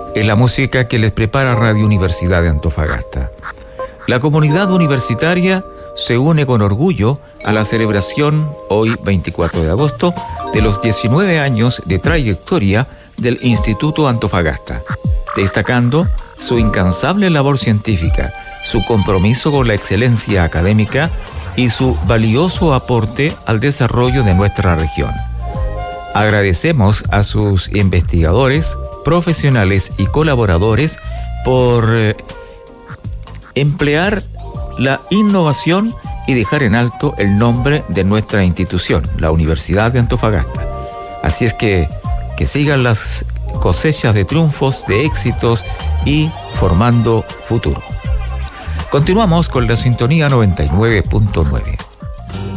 es la música que les prepara Radio Universidad de Antofagasta. La comunidad universitaria se une con orgullo a la celebración, hoy 24 de agosto, de los 19 años de trayectoria del Instituto Antofagasta, destacando su incansable labor científica, su compromiso con la excelencia académica y su valioso aporte al desarrollo de nuestra región. Agradecemos a sus investigadores, profesionales y colaboradores por emplear la innovación y dejar en alto el nombre de nuestra institución, la Universidad de Antofagasta. Así es que sigan las cosechas de triunfos, de éxitos y formando futuro. Continuamos con la sintonía 99.9.